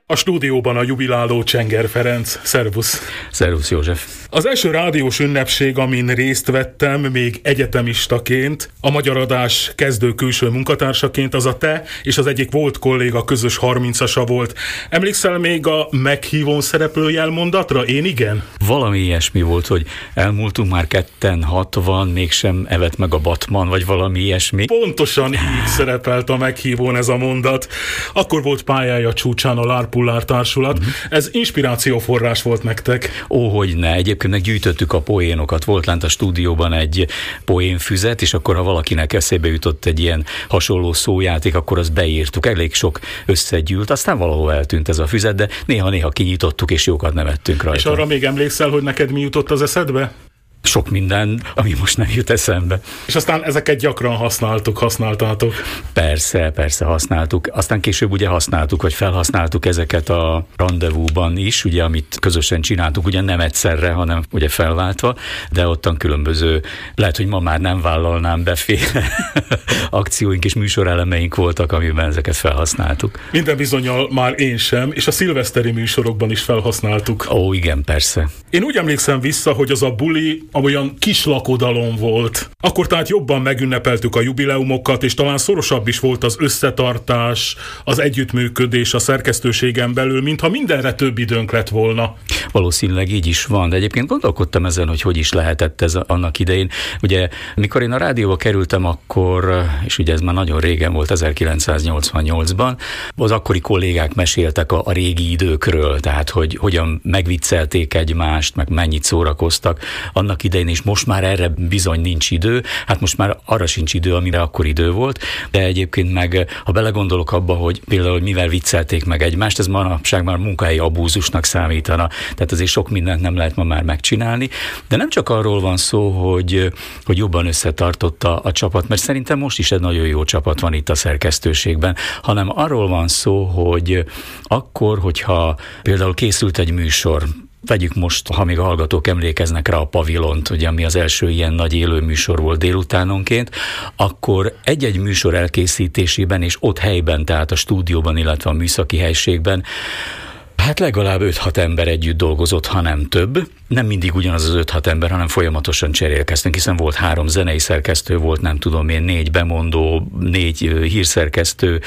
A stúdióban a jubiláló Csenger Ferenc. Szervusz! Szervusz, József! Az első rádiós ünnepség, amin részt vettem, még egyetemistaként, a Magyar Adás kezdő külső munkatársaként, az a te és az egyik volt kolléga közös 30-asa volt. Emlékszel még a meghívón szereplő jelmondatra? Én igen? Valami ilyesmi volt, hogy elmúltunk már 60, mégsem evett meg a Batman, vagy valami ilyesmi. Pontosan így szerepelt a meghívón ez a mondat. Akkor volt pályája csúcsán a Lárpullár Társulat. Ez inspirációforrás volt nektek? Hogyne. Egyébként gyűjtöttük a poénokat. Volt lent a stúdióban egy poénfüzet, és akkor ha valakinek eszébe jutott egy ilyen hasonló szójáték, akkor azt beírtuk. Elég sok összegyűlt, aztán valahol eltűnt ez a füzet, de néha-néha kinyitottuk, és jókat nevettünk rajta. És arra még emlékszel, hogy neked mi jutott az eszedbe? Sok minden, ami most nem jut eszembe. És aztán ezeket gyakran használtátok? Persze használtuk. Aztán később ugye használtuk, vagy felhasználtuk ezeket a rendezvúban is, ugye, amit közösen csináltuk, ugye nem egyszerre, hanem ugye felváltva, de ottan különböző, lehet, hogy ma már nem vállalnám beféle akcióink és műsorelemeink voltak, amiben ezeket felhasználtuk. Minden bizonnyal már én sem, és a szilveszteri műsorokban is felhasználtuk. Ó, igen, persze. Én úgy emlékszem vissza, hogy az a buli olyan kis lakodalom volt. Akkor tehát jobban megünnepeltük a jubileumokat, és talán szorosabb is volt az összetartás, az együttműködés a szerkesztőségen belül, mintha mindenre több időnk lett volna. Valószínűleg így is van, de egyébként gondolkodtam ezen, hogy is lehetett ez annak idején. Ugye, mikor én a rádióba kerültem, akkor, és ugye ez már nagyon régen volt, 1988-ban, az akkori kollégák meséltek a régi időkről, tehát hogy hogyan megviccelték egymást, meg mennyit szórakoztak annak idején, és most már erre bizony nincs idő, hát most már arra sincs idő, amire akkor idő volt, de egyébként meg, ha belegondolok abba, hogy például mivel viccelték meg egymást, ez manapság már munkahelyi abúzusnak számítana, tehát azért sok mindent nem lehet ma már megcsinálni, de nem csak arról van szó, hogy jobban összetartott a csapat, mert szerintem most is egy nagyon jó csapat van itt a szerkesztőségben, hanem arról van szó, hogy akkor, hogyha például készült egy műsor, vegyük most, ha még a hallgatók emlékeznek rá, a Pavilont, ugye, ami az első ilyen nagy élő műsor volt délutánonként, akkor egy-egy műsor elkészítésében és ott helyben, tehát a stúdióban, illetve a műszaki helységben, hát legalább 5-6 ember együtt dolgozott, ha nem több. Nem mindig ugyanaz az 5-6 ember, hanem folyamatosan cserélkeztünk, hiszen volt 3 zenei szerkesztő, volt nem tudom én, 4 bemondó, 4 hírszerkesztő,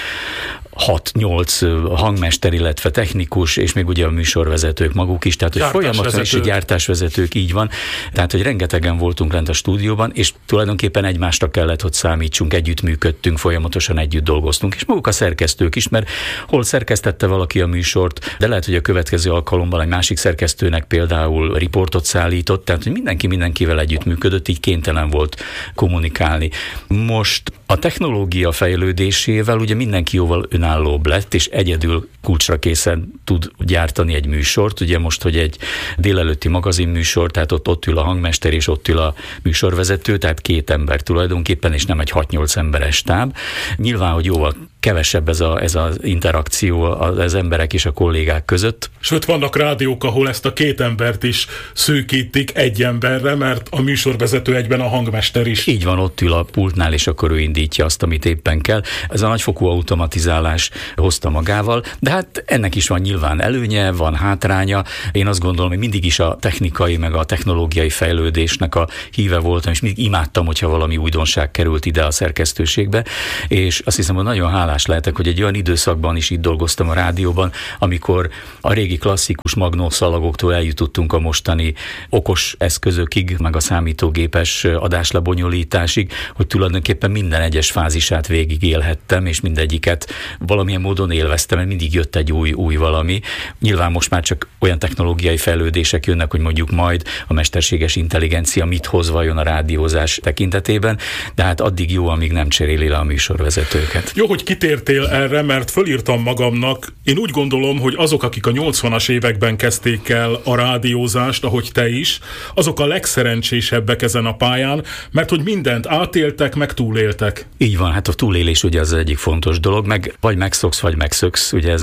6-8 hangmester, illetve technikus, és még ugye a műsorvezetők maguk is, tehát hogy folyamatosan is gyártásvezetők, így van. Tehát, hogy rengetegen voltunk lent a stúdióban, és tulajdonképpen egymásra kellett, hogy számítsunk, együttműködtünk, folyamatosan együtt dolgoztunk, és maguk a szerkesztők is, mert hol szerkesztette valaki a műsort, de lehet, hogy a következő alkalommal egy másik szerkesztőnek például riportot szállított, tehát, hogy mindenki mindenkivel együttműködött, így kénytelen volt kommunikálni. Most a technológia fejlődésével ugye mindenki jóval önállóbb lett, és egyedül kulcsra készen tud gyártani egy műsort. Ugye most, hogy egy délelőtti magazinműsor, tehát ott ül a hangmester, és ott ül a műsorvezető, tehát 2 ember tulajdonképpen, és nem egy 6-8 emberes stáb. Nyilván, hogy jóval kevesebb ez az interakció az emberek és a kollégák között. Sőt, vannak rádiók, ahol ezt a 2 embert is szűkítik egy emberre, mert a műsorvezető egyben a hangmester is. Így van, ott ül a pultnál, és akkor ő indítja azt, amit éppen kell. Ez a nagyfokú automatizálás hozta magával, de hát ennek is van nyilván előnye, van hátránya. Én azt gondolom, hogy mindig is a technikai, meg a technológiai fejlődésnek a híve voltam, és mindig imádtam, hogyha valami újdonság került ide a szerkesztőségbe, és azt hiszem, hogy nagyon hálás lehetek, hogy egy olyan időszakban is itt dolgoztam a rádióban, amikor a régi klasszikus magnószalagoktól eljutottunk a mostani okos eszközökig, meg a számítógépes adáslebonyolításig, hogy tulajdonképpen minden egyes fázisát végigélhettem, és mindegyiket valamilyen módon élveztem, mert mindig jött egy új valami. Nyilván most már csak olyan technológiai fejlődések jönnek, hogy mondjuk majd a mesterséges intelligencia mit hoz vajon a rádiózás tekintetében, de hát addig jó, amíg nem cseréli le a műsorvezetőket. Jó, hogy kitértél erre, mert fölírtam magamnak. Én úgy gondolom, hogy azok, akik a 80-as években kezdték el a rádiózást, ahogy te is, azok a legszerencsésebbek ezen a pályán, mert hogy mindent átéltek, meg túléltek. Így van, hát a túlélés ugye az egyik fontos dolog, meg vagy megszoksz, vagy megszöksz, ugye ez a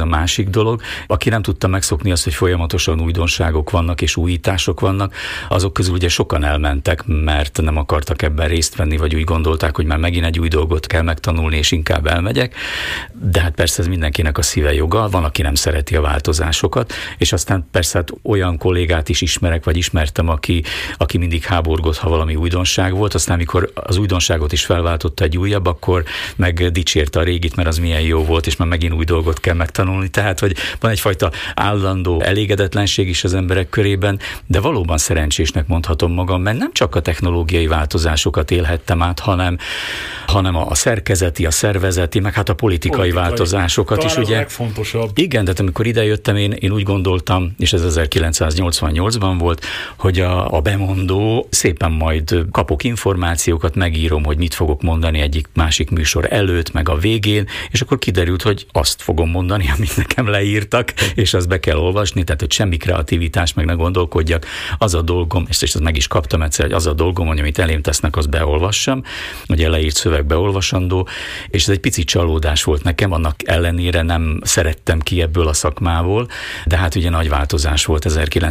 másik dolog. Aki nem tudta megszokni azt, hogy folyamatosan újdonságok vannak és újítások vannak, azok közül ugye sokan elmentek, mert nem akartak ebben részt venni, vagy úgy gondolták, hogy már megint egy új dolgot kell megtanulni, és inkább elmegyek. De hát persze ez mindenkinek a szíve joga, van, aki nem szereti a változásokat, és aztán persze hát olyan kollégát is ismerek, vagy ismertem, aki mindig háborgott, ha valami újdonság volt, aztán amikor az újdonságot is felváltotta egy újabb, akkor meg dicsérte a régit, mert az milyen jó volt, és már megint új dolgot kell megtanulni. Tehát, hogy van egyfajta állandó elégedetlenség is az emberek körében, de valóban szerencsésnek mondhatom magam, mert nem csak a technológiai változásokat élhettem át, hanem a szerkezeti, a szervezeti, meg hát a politikai változásokat is. Ugye, legfontosabb. Igen, de amikor idejöttem, én úgy gondoltam, és ez 1988-ban volt, hogy a bemondó szépen majd kapok információkat, megírom, hogy mit fogok mondani egyik másik műsor előtt, meg a végén, és akkor kiderült, hogy azt fogom mondani, amit nekem leírtak, és azt be kell olvasni, tehát hogy semmi kreativitás, meg ne gondolkodjak, az a dolgom, és ezt meg is kaptam egyszer, hogy az a dolgom, hogy amit elém tesznek, azt beolvassam, ugye leírt szöveg beolvasandó, és ez egy pici csalódás volt nekem, annak ellenére nem szerettem ki ebből a szakmából, de hát ugye nagy változás volt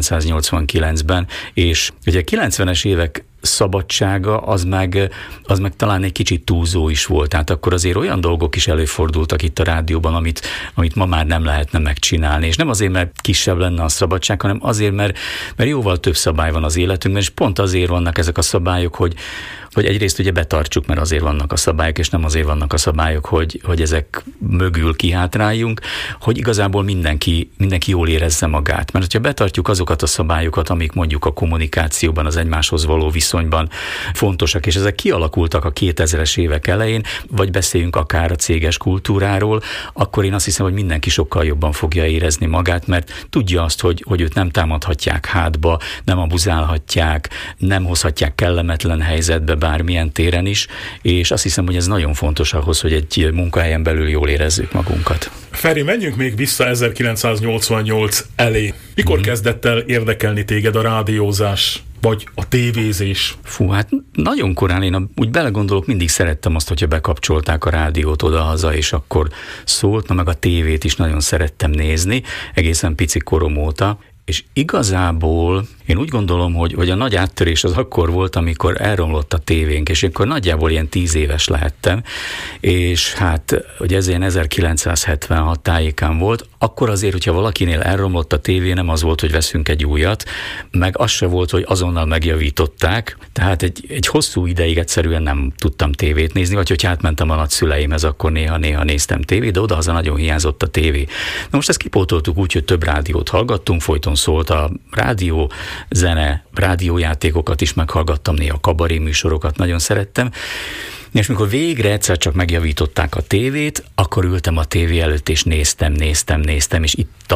1989-ben, és ugye 90-es évek szabadsága, az meg talán egy kicsit túlzó is volt. Tehát akkor azért olyan dolgok is előfordultak itt a rádióban, amit ma már nem lehetne megcsinálni. És nem azért, mert kisebb lenne a szabadság, hanem azért, mert jóval több szabály van az életünkben, és pont azért vannak ezek a szabályok, hogy egyrészt ugye betartsuk, mert azért vannak a szabályok, és nem azért vannak a szabályok, hogy ezek mögül kihátráljunk, hogy igazából mindenki jól érezze magát. Mert hogyha betartjuk azokat a szabályokat, amik mondjuk a kommunikációban, az egymáshoz való viszonyban fontosak, és ezek kialakultak a 2000-es évek elején, vagy beszéljünk akár a céges kultúráról, akkor én azt hiszem, hogy mindenki sokkal jobban fogja érezni magát, mert tudja azt, hogy őt nem támadhatják hátba, nem abuzálhatják, nem hozhatják kellemetlen helyzetbe bármilyen téren is, és azt hiszem, hogy ez nagyon fontos ahhoz, hogy egy munkahelyen belül jól érezzük magunkat. Feri, menjünk még vissza 1988 elé. Mikor kezdett el érdekelni téged a rádiózás, vagy a tévézés? Fú, hát nagyon korán, én úgy belegondolok, mindig szerettem azt, hogyha bekapcsolták a rádiót oda-haza, és akkor szólt, meg a tévét is nagyon szerettem nézni, egészen pici korom óta, és igazából én úgy gondolom, hogy a nagy áttörés az akkor volt, amikor elromlott a tévénk, és akkor nagyjából ilyen 10 éves lehettem, és hát, hogy ez ilyen 1976 tájékán volt, akkor azért, hogyha valakinél elromlott a tévé, nem az volt, hogy veszünk egy újat, meg az se volt, hogy azonnal megjavították, tehát egy hosszú ideig egyszerűen nem tudtam tévét nézni, vagy hogy átmentem a nagyszüleimhez, akkor néha néztem tévét, de odahaza nagyon hiányzott a tévé. Na most ezt kipótoltuk úgy, hogy több rádiót hallgattunk, folyton szólt a rádió, zene, rádiójátékokat is meghallgattam, néha kabaré műsorokat nagyon szerettem, és mikor végre egyszer csak megjavították a tévét, akkor ültem a tévé előtt, és néztem, és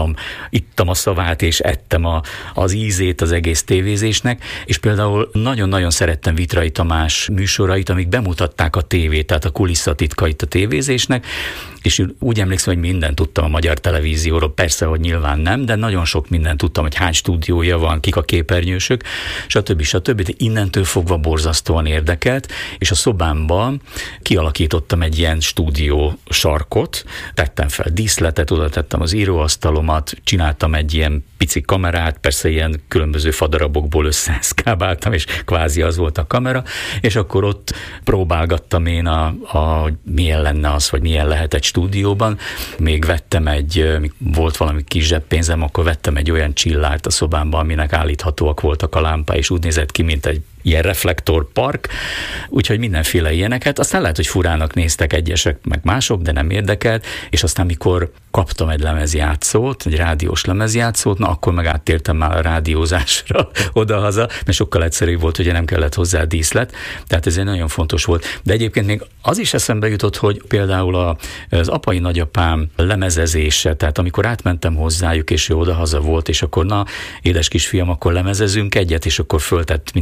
ittam a szavát, és ettem az ízét az egész tévézésnek, és például nagyon-nagyon szerettem Vitrai Tamás műsorait, amik bemutatták a tévét, tehát a kulisszatitkait a tévézésnek, és úgy emlékszem, hogy mindent tudtam a magyar televízióról, persze, hogy nyilván nem, de nagyon sok mindent tudtam, hogy hány stúdiója van, kik a képernyősök, stb. De innentől fogva borzasztóan érdekelt, és a szobámban kialakítottam egy ilyen stúdió sarkot, tettem fel díszletet, oda tettem az íróasztalomat, csináltam egy ilyen pici kamerát, persze ilyen különböző fadarabokból összeszkábáltam, és kvázi az volt a kamera, és akkor ott próbálgattam én, hogy milyen lenne az, vagy milyen lehet egy stúdióban. Még vettem volt valami kis zseppénzem, akkor vettem egy olyan csillárt a szobámban, aminek állíthatóak voltak a lámpái, és úgy nézett ki, mint egy ilyen reflektorpark, úgyhogy mindenféle ilyeneket. Aztán lehet, hogy furának néztek egyesek, meg mások, de nem érdekelt, és aztán mikor kaptam egy lemezjátszót, egy rádiós lemezjátszót, na akkor meg áttértem már a rádiózásra oda-haza, mert sokkal egyszerűbb volt, ugye nem kellett hozzá díszlet, tehát ez nagyon fontos volt. De egyébként még az is eszembe jutott, hogy például az apai nagyapám lemezezése, tehát amikor átmentem hozzájuk, és ő oda-haza volt, és akkor na, édes kisfiam, akkor lemezezünk egyet, és akkor föltett mindenféle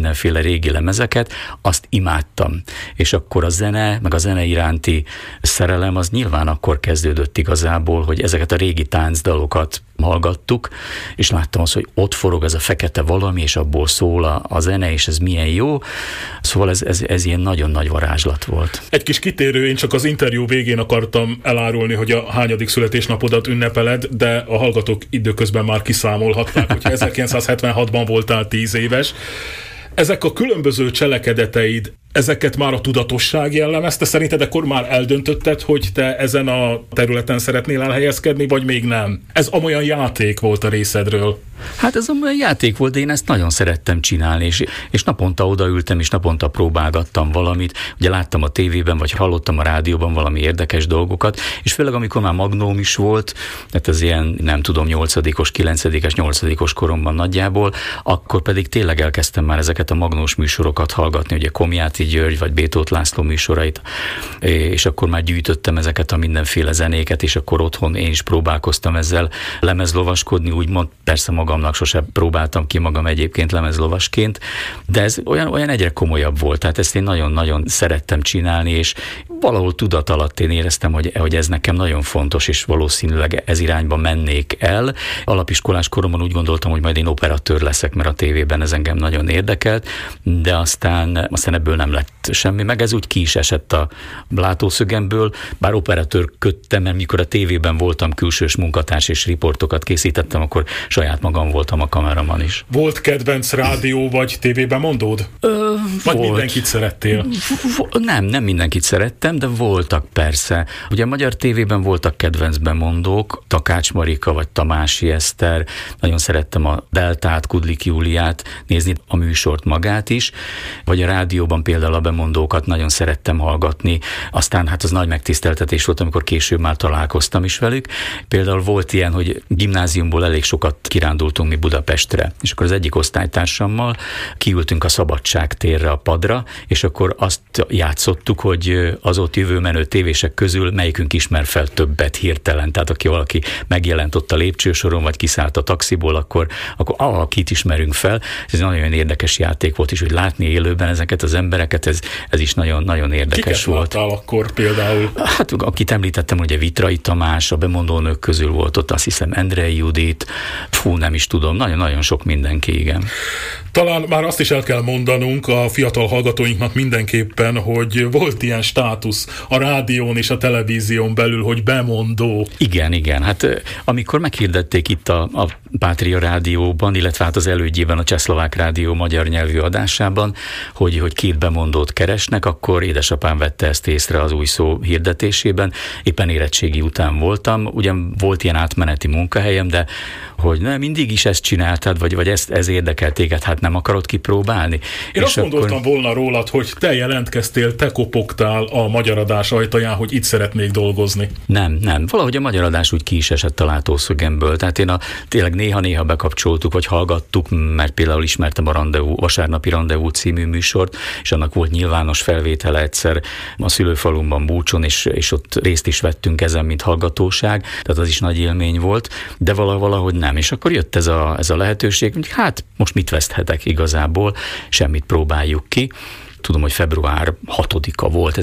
régi lemezeket, azt imádtam. És akkor a zene, meg a zene iránti szerelem az nyilván akkor kezdődött igazából, hogy ezeket a régi táncdalokat hallgattuk, és láttam azt, hogy ott forog ez a fekete valami, és abból szól a zene, és ez milyen jó. Szóval ez ilyen nagyon nagy varázslat volt. Egy kis kitérő, én csak az interjú végén akartam elárulni, hogy a hányadik születésnapodat ünnepeled, de a hallgatók időközben már kiszámolhatták, hogy 1976-ban voltál 10 éves. Ezek a különböző cselekedeteid, ezeket már a tudatosság jellemezte? Szerinted akkor már eldöntötted, hogy te ezen a területen szeretnél elhelyezkedni, vagy még nem? Ez amolyan játék volt a részedről. Hát ez olyan játék volt, de én ezt nagyon szerettem csinálni, és naponta odaültem, és naponta próbálgattam valamit. Ugye láttam a tévében, vagy hallottam a rádióban valami érdekes dolgokat, és főleg amikor már magnóm is volt, tehát az ilyen, nem tudom, 8-os, 9-es, 8-os koromban nagyjából, akkor pedig tényleg elkezdtem már ezeket a magnós műsorokat hallgatni, ugye Komjáti György, vagy B. Tóth László műsorait, és akkor már gyűjtöttem ezeket a mindenféle zenéket, és akkor otthon én is próbálkoztam ezzel lemezlovaskodni, úgymond, persze magamnak sose próbáltam ki magam egyébként lemezlovasként, de ez olyan egyre komolyabb volt, tehát ezt én nagyon-nagyon szerettem csinálni, és valahol tudat alatt én éreztem, hogy ez nekem nagyon fontos, és valószínűleg ez irányba mennék el. Alapiskolás koromban úgy gondoltam, hogy majd én operatőr leszek, mert a tévében ez engem nagyon érdekelt, de aztán ebből nem lett semmi, meg ez úgy ki is esett a látószögemből, bár operatőrködtem, mert mikor a tévében voltam külsős munkatárs és riportokat készítettem, akkor saját magam voltam a kameraman is. Volt kedvenc rádió vagy tévében mondód? Vagy volt. Mindenkit szerettél? Nem mindenkit szerettem, de voltak persze. Ugye a magyar tévében voltak kedvenc bemondók, Takács Marika vagy Tamási Eszter, nagyon szerettem a Deltát, Kudlik Júliát nézni, a műsort magát is, vagy a rádióban például a bemondókat nagyon szerettem hallgatni, aztán hát az nagy megtiszteltetés volt, amikor később már találkoztam is velük. Például volt ilyen, hogy gimnáziumból elég sokat kirándultunk mi Budapestre, és akkor az egyik osztálytársammal kiültünk a Szabadság térre a padra, és akkor azt játszottuk, hogy az ott jövő menő tévések közül melyikünk ismer fel többet hirtelen, tehát aki valaki megjelent ott a lépcsősoron, vagy kiszállt a taxiból, akkor kit ismerünk fel. Ez nagyon érdekes játék volt is, hogy látni élőben ezeket az embereket, ez is nagyon érdekes volt. Kiket láttál akkor például? Hát akit említettem, ugye Vitrai Tamás, a bemondónők közül volt ott, azt hiszem Endrei Judit, nem is tudom, nagyon sok mindenki, igen. Talán már azt is el kell mondanunk a fiatal hallgatóinknak mindenképpen, hogy volt ilyen státusz a rádión és a televízión belül, hogy bemondó. Igen. Hát amikor meghirdették itt a Pátria Rádióban, illetve hát az elődjében a Csehszlovák Rádió magyar nyelvű adásában, hogy két bemondót keresnek, akkor édesapám vette ezt észre az új szó hirdetésében. Éppen érettségi után voltam, ugyan volt ilyen átmeneti munkahelyem, de hogy nem mindig is ezt csináltad, vagy ez érdekel téged, hát nem akarod kipróbálni? Én azt gondoltam volna rólad, hogy te jelentkeztél, te kopogtál a Magyar Adás ajtaján, hogy itt szeretnék dolgozni. Nem. Valahogy a Magyar Adás úgy ki is esett a látószögemből. Tehát én tényleg néha bekapcsoltuk, vagy hallgattuk, mert például ismertem a Vasárnapi Randevú című műsort, és annak volt nyilvános felvétele egyszer a szülőfalumban Búcson, és ott részt is vettünk ezen, mint hallgatóság, tehát az is nagy élmény volt, de valahogy nem. És akkor jött ez a lehetőség, hogy hát most mit veszthetek igazából, semmit próbáljuk ki. Tudom, hogy február 6-a volt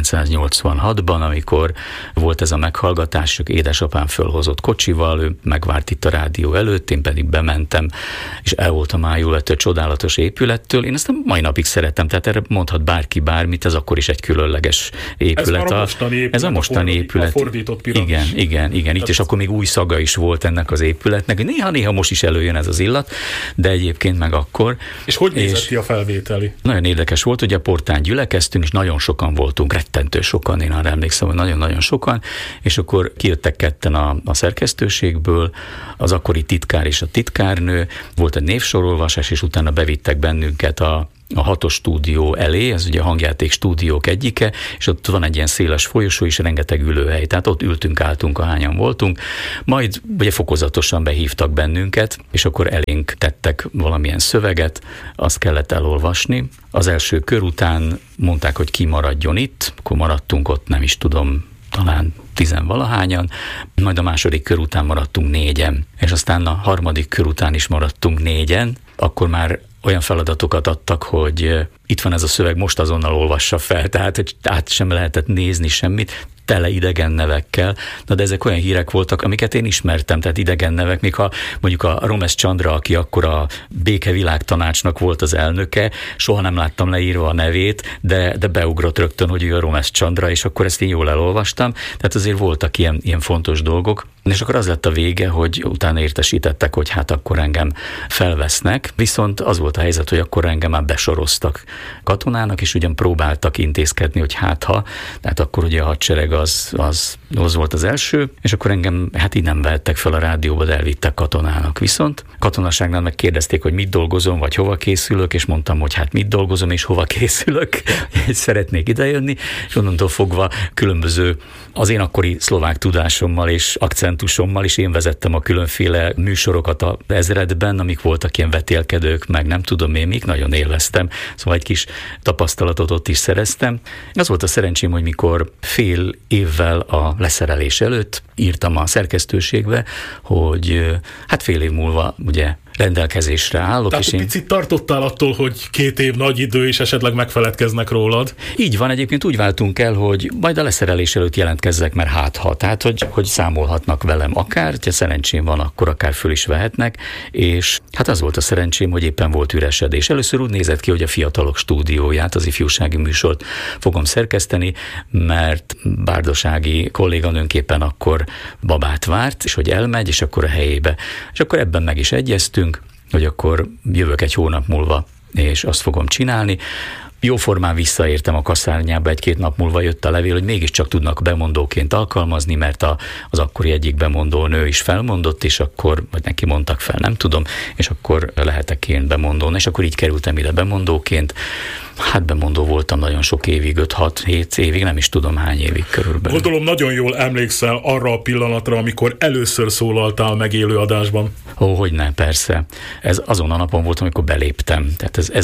1986-ban, amikor volt ez a meghallgatás, édesapám fölhozott kocsival, ő megvárt itt a rádió előtt, én pedig bementem, és el voltam ájulva egy csodálatos épülettől. Én ezt a mai napig szeretem, tehát erre mondhat bárki bármit, ez akkor is egy különleges épület. Ez a mostani épület. A fordított piramis. Igen. Itt, és akkor még új szaga is volt ennek az épületnek. Néha most is előjön ez az illat, de egyébként meg akkor. És hogy nézett ki a felvételi? Nagyon érdekes volt, hogy a portán gyülekeztünk, és nagyon sokan voltunk, rettentő sokan, én arra emlékszem, hogy nagyon-nagyon sokan, és akkor kijöttek ketten a szerkesztőségből, az akkori titkár és a titkárnő, volt egy névsorolvasás, és utána bevittek bennünket a 6-os stúdió elé, ez ugye a hangjáték stúdiók egyike, és ott van egy ilyen széles folyosó és rengeteg ülőhely, tehát ott álltunk, ahányan voltunk, majd ugye fokozatosan behívtak bennünket, és akkor elénk tettek valamilyen szöveget, azt kellett elolvasni. Az első kör után mondták, hogy ki maradjon itt, akkor maradtunk ott, nem is tudom, talán 10-valahányan, majd a második kör után maradtunk 4-en, és aztán a harmadik kör után is maradtunk 4-en, akkor már olyan feladatokat adtak, hogy itt van ez a szöveg, most azonnal olvassa fel, tehát hogy át sem lehetett nézni semmit, tele idegen nevekkel, de ezek olyan hírek voltak, amiket én ismertem, tehát idegen nevek, még ha mondjuk a Romes Csandra, aki akkor a Béke Világtanácsnak volt az elnöke, soha nem láttam leírva a nevét, de beugrott rögtön, hogy ő a Romes Csandra, és akkor ezt én jól elolvastam, tehát azért voltak ilyen fontos dolgok, és akkor az lett a vége, hogy utána értesítettek, hogy hát akkor engem felvesznek, viszont az volt a helyzet, hogy akkor engem már besoroztak katonának, és ugyan próbáltak intézkedni, hogy tehát akkor ugye a hadsereg az volt az első, és akkor engem hát így nem vehettek fel a rádióba, de elvittek katonának. Viszont katonaságnál megkérdezték, hogy mit dolgozom, vagy hova készülök, és mondtam, hogy hát mit dolgozom, és hova készülök, szeretnék idejönni, és onnantól fogva különböző az én akkori szlovák tudásommal és akcentusommal is én vezettem a különféle műsorokat az ezredben, amik voltak ilyen vetélkedők, meg nem tudom én mik, nagyon élveztem, szóval egy kis tapasztalatot ott is szereztem. Az volt a szerencsém, hogy mikor fél évvel a leszerelés előtt írtam a szerkesztőségbe, hogy hát fél év múlva ugye rendelkezésre állok. Tehát és picit tartottál attól, hogy 2 év nagy idő, és esetleg megfeledkeznek rólad? Így van, egyébként úgy váltunk el, hogy majd a leszerelés előtt jelentkezzek, mert tehát hogy számolhatnak velem akár, ha szerencsém van, akkor akár föl is vehetnek, és hát az volt a szerencsém, hogy éppen volt üresedés. Először úgy nézett ki, hogy a Fiatalok stúdióját, az ifjúsági műsort fogom szerkeszteni, mert Bárdosági kolléganőnk éppen akkor babát várt, és hogy elmegy, és akkor a helyébe. És akkor ebben meg is egyeztünk, hogy akkor jövök egy hónap múlva, és azt fogom csinálni. Jóformán visszaértem a kaszárnyába, 1-2 nap múlva jött a levél, hogy mégiscsak tudnak bemondóként alkalmazni, mert az akkori egyik bemondó nő is felmondott, és akkor, vagy neki mondtak fel, nem tudom, és akkor lehetek én bemondón, és akkor így kerültem ide bemondóként. Hát bemondó voltam nagyon sok évig, 5-6-7 évig, nem is tudom hány évig körülbelül. Gondolom nagyon jól emlékszel arra a pillanatra, amikor először szólaltál meg élő adásban. Hogyne, persze. Ez azon a napon volt, amikor beléptem. Tehát ez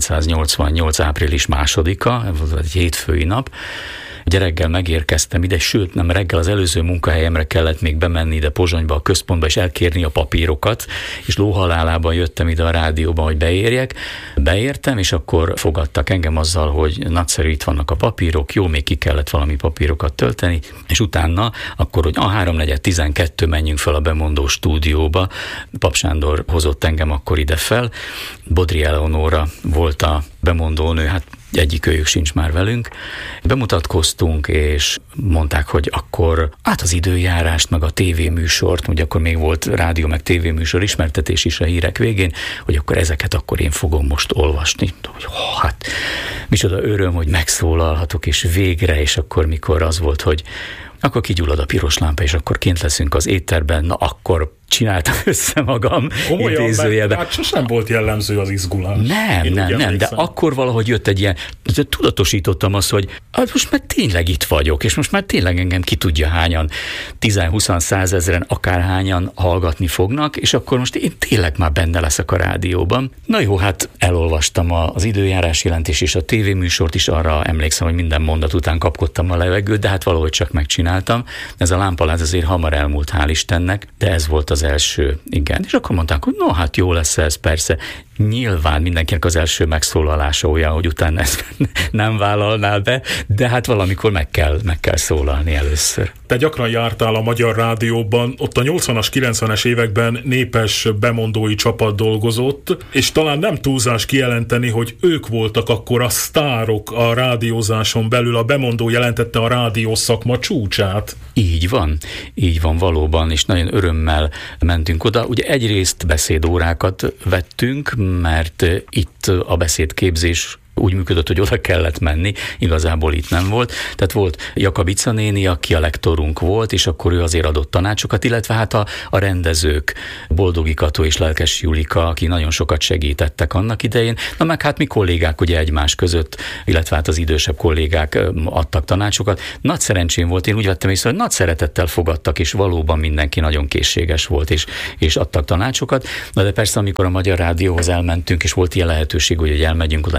1988. április 2-a, ez volt egy hétfői nap. Ugye reggel megérkeztem ide, sőt nem reggel, az előző munkahelyemre kellett még bemenni ide Pozsonyba, a központba, és elkérni a papírokat, és lóhalálában jöttem ide a rádióban, hogy beérjek. Beértem, és akkor fogadtak engem azzal, hogy nagyszerű, itt vannak a papírok, jó, még ki kellett valami papírokat tölteni, és utána akkor, hogy a 3:4-12 menjünk fel a bemondó stúdióba. Pap Sándor hozott engem akkor ide fel, Bodri Eleonóra volt a bemondónő, hát egyik őjük sincs már velünk. Bemutatkoztunk, és mondták, hogy akkor az időjárást, meg a tévéműsort, ugye akkor még volt rádió, meg tévéműsor ismertetés is a hírek végén, hogy akkor ezeket akkor én fogom most olvasni. Hogy hát micsoda öröm, hogy megszólalhatok, és végre, és akkor mikor az volt, hogy akkor kigyullad a piros lámpa, és akkor kint leszünk az étterben, na akkor csináltam össze magam. Komolyan, mert hát sosem volt jellemző az izgulás. Nem, de akkor valahogy jött egy ilyen, tudatosítottam azt, hogy most már tényleg itt vagyok, és most már tényleg engem ki tudja hányan, 10-20-100 ezeren akárhányan hallgatni fognak, és akkor most én tényleg már benne leszek a rádióban. Na jó, hát elolvastam az időjárás jelentés és a tévéműsort is, arra emlékszem, hogy minden mondat után kapkodtam a levegőt, de hát valahogy csak megcsináltam. Ez a lámpaláz azért hamar elmúlt, hál' Istennek, de ez volt az első, igen. És akkor mondták, hogy no, hát jó lesz ez, persze. Nyilván mindenkinek az első megszólalása olyan, hogy utána ezt nem vállalnál be, de hát valamikor meg kell szólalni először. Te gyakran jártál a Magyar Rádióban, ott a 80-as, 90-es években népes bemondói csapat dolgozott, és talán nem túlzás kijelenteni, hogy ők voltak akkor a sztárok a rádiózáson belül, a bemondó jelentette a rádiószakma csúcsát. Így van valóban, és nagyon örömmel mentünk oda. Ugye egyrészt beszédórákat vettünk, mert itt a beszédképzés úgy működött, hogy oda kellett menni, igazából itt nem volt. Tehát volt Jakabica néni, aki a lektorunk volt, és akkor ő azért adott tanácsokat, illetve hát a rendezők, Boldogi Kató és Lelkes Julika, aki nagyon sokat segítettek annak idején. Na meg hát mi kollégák ugye egymás között, illetve hát az idősebb kollégák adtak tanácsokat. Nagy szerencsém volt, én úgy vettem észre, hogy nagy szeretettel fogadtak, és valóban mindenki nagyon készséges volt, és adtak tanácsokat. Na de persze, amikor a Magyar Rádióhoz elmentünk, és volt ilyen lehetőség, hogy elmegyünk oda néhány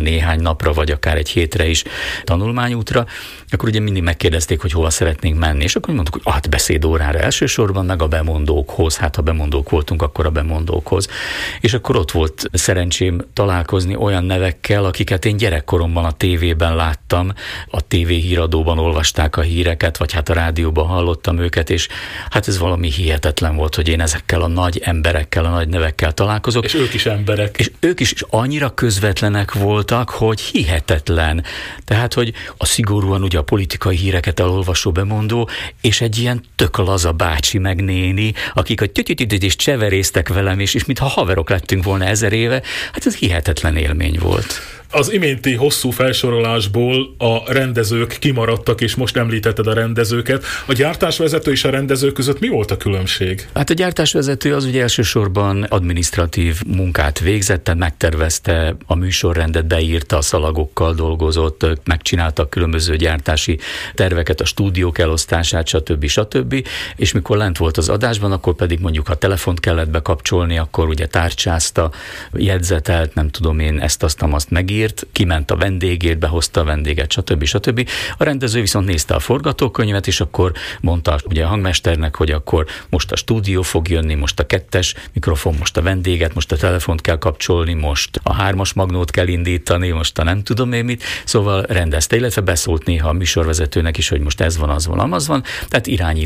napra, vagy akár egy hétre is tanulmányútra, akkor ugye mindig megkérdezték, hogy hova szeretnénk menni, és akkor mondtuk, hogy beszédórára elsősorban, meg a bemondókhoz, hát ha bemondók voltunk, akkor a bemondókhoz. És akkor ott volt szerencsém találkozni olyan nevekkel, akiket én gyerekkoromban a tévében láttam, a tévéhíradóban olvasták a híreket, vagy hát a rádióban hallottam őket, és hát ez valami hihetetlen volt, hogy én ezekkel a nagy emberekkel, a nagy nevekkel találkozok. És ők is emberek. És ők is annyira közvetlenek voltak, hogy hihetetlen. Tehát, hogy a szigorúan ugye a politikai híreket elolvasó bemondó, és egy ilyen tök laza bácsi meg néni, akik a és cseveréztek velem, és mintha haverok lettünk volna 1000 éve, hát ez hihetetlen élmény volt. Az iménti hosszú felsorolásból a rendezők kimaradtak, és most említetted a rendezőket. A gyártásvezető és a rendező között mi volt a különbség? Hát a gyártásvezető az ugye elsősorban adminisztratív munkát végzett, tehát megtervezte a műsorrendet, beírta, a szalagokkal dolgozott, megcsinálta a különböző gyártási terveket, a stúdiók elosztását, stb. És mikor lent volt az adásban, akkor pedig mondjuk ha telefont kellett bekapcsolni, akkor ugye tárcsázta, jegyzetelt, nem tudom én, ezt-azt megírt, kiment a vendégért, behozta a vendéget, stb. A rendező viszont nézte a forgatókönyvet, és akkor mondta ugye a hangmesternek, hogy akkor most a stúdió fog jönni, most a 2-es mikrofon, most a vendéget, most a telefont kell kapcsolni, most a 3-as magnót kell indítani, most a nem tudom én mit, szóval rendezte, illetve beszólt néha a műsorvezetőnek is, hogy most ez van, az van, amaz van, tehát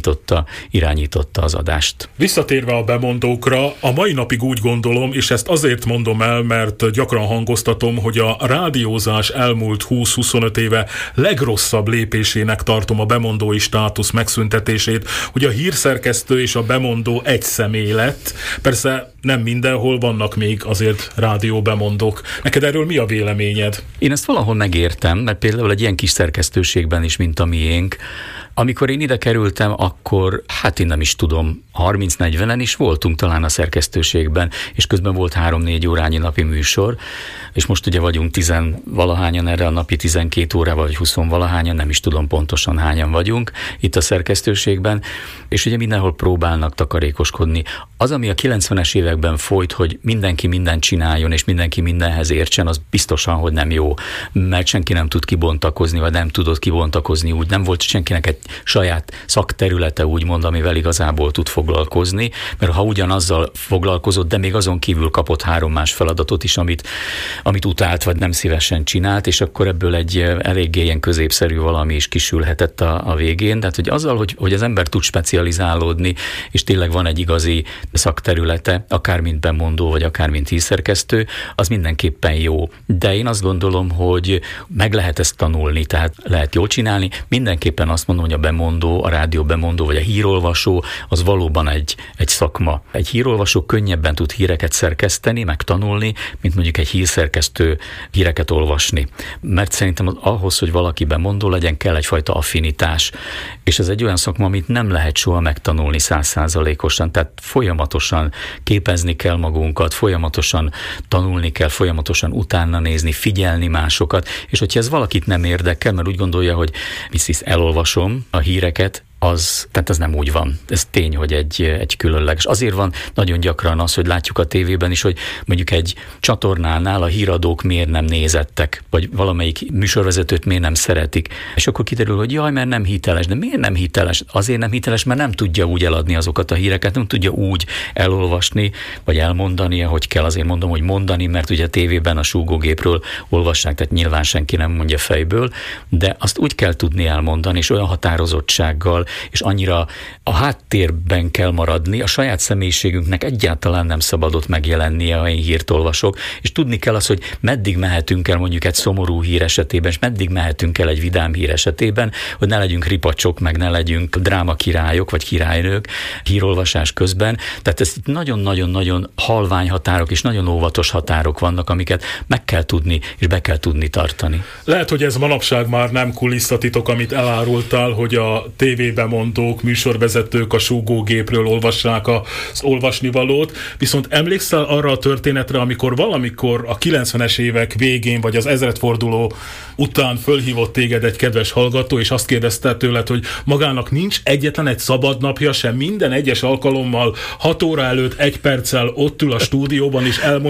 irányította az adást. Visszatérve a bemondókra, a mai napig úgy gondolom, és ezt azért mondom el, mert gyakran hangoztatom, hogy a rádiózás elmúlt 20-25 éve legrosszabb lépésének tartom a bemondói státusz megszüntetését, hogy a hírszerkesztő és a bemondó egy személy lett. Persze nem mindenhol vannak még azért rádióbemondók. Neked erről mi a véleményed? Én ezt valahol megértem, mert például egy ilyen kis szerkesztőségben is, mint a miénk, amikor én ide kerültem, akkor, hát én nem is tudom, 30-40-en is voltunk talán a szerkesztőségben, és közben volt 3-4 órányi napi műsor, és most ugye vagyunk 10-valahányan erre a napi 12 órával, vagy 20-valahányan, nem is tudom pontosan hányan vagyunk itt a szerkesztőségben, és ugye mindenhol próbálnak takarékoskodni. Az, ami a 90-es években folyt, hogy mindenki mindent csináljon, és mindenki mindenhez értsen, az biztosan, hogy nem jó, mert senki nem tud kibontakozni, vagy nem tudott kibontakozni, úgy nem volt senkinek egy saját szakterülete, úgymond, amivel igazából tud foglalkozni, mert ha ugyanazzal foglalkozott, de még azon kívül kapott 3 más feladatot is, amit utált, vagy nem szívesen csinált, és akkor ebből egy eléggé ilyen középszerű valami is kisülhetett a végén. Tehát, hogy azzal, hogy az ember tud specializálódni, és tényleg van egy igazi szakterülete, akár mint bemondó, vagy akár mint hírszerkesztő, az mindenképpen jó. De én azt gondolom, hogy meg lehet ezt tanulni, tehát lehet jól csinálni. Mindenképpen azt mondom, hogy a bemondó, a rádió bemondó, vagy a hírolvasó, az valóban egy szakma. Egy hírolvasó könnyebben tud híreket szerkeszteni, megtanulni, mint mondjuk egy hírszerkesztő híreket olvasni. Mert szerintem ahhoz, hogy valaki bemondó legyen, kell egyfajta affinitás. És ez egy olyan szakma, amit nem lehet soha megtanulni 100%-osan, tehát folyamatosan képezni kell magunkat, folyamatosan tanulni kell, folyamatosan utána nézni, figyelni másokat, és hogyha ez valakit nem érdekel, mert úgy gondolja, hogy viszont elolvasom a híreket, tehát ez nem úgy van. Ez tény, hogy egy különleges. Azért van nagyon gyakran az, hogy látjuk a tévében is, hogy mondjuk egy csatornánál a híradók miért nem nézettek, vagy valamelyik műsorvezetőt miért nem szeretik. És akkor kiderül, hogy jaj, mert nem hiteles. De miért nem hiteles? Azért nem hiteles, mert nem tudja úgy eladni azokat a híreket, nem tudja úgy elolvasni, vagy elmondani, ahogy kell. Azért mondom, hogy mondani, mert ugye a tévében a súgógépről olvassák, tehát nyilván senki nem mondja fejből, de azt úgy kell tudni elmondani, és olyan határozottsággal, és annyira a háttérben kell maradni, a saját személyiségünknek egyáltalán nem szabadott megjelennie, ha én hírt olvasok, és tudni kell az, hogy meddig mehetünk el mondjuk egy szomorú hír esetében, és meddig mehetünk el egy vidám hír esetében, hogy ne legyünk ripacsok, meg ne legyünk drámakirályok, vagy királynők hírolvasás közben. Tehát ez nagyon-nagyon-nagyon halvány határok, és nagyon óvatos határok vannak, amiket meg kell tudni, és be kell tudni tartani. Lehet, hogy ez manapság már nem kulisszatitok, amit elárultál, hogy a tévébemondók, műsorvezetők a súgógépről olvassák az olvasnivalót, viszont emlékszel arra a történetre, amikor valamikor a 90-es évek végén, vagy az ezredforduló után fölhívott téged egy kedves hallgató, és azt kérdezte tőled, hogy magának nincs egyetlen egy szabad napja sem, minden egyes alkalommal 6 óra előtt 1 perccel ott ül a stúdióban, és elmondja